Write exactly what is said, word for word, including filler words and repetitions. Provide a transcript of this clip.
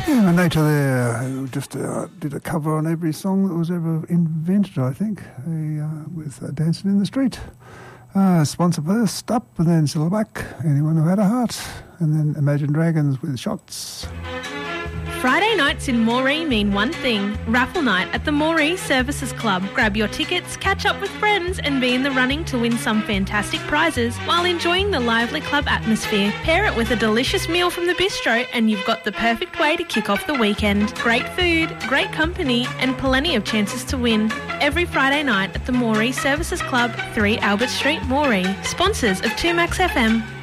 Yeah, Nature there, who just uh, did a cover on every song that was ever invented, I think, he, uh, with uh, Dancing in the Street. Uh, Sponsor first up, and then Silverback, Anyone Who Had a Heart, and then Imagine Dragons with Shots. Friday nights in Moree mean one thing, raffle night at the Moree Services Club. Grab your tickets, catch up with friends and be in the running to win some fantastic prizes while enjoying the lively club atmosphere. Pair it with a delicious meal from the bistro and you've got the perfect way to kick off the weekend. Great food, great company and plenty of chances to win. Every Friday night at the Moree Services Club, three Albert Street, Moree. Sponsors of two Max F M.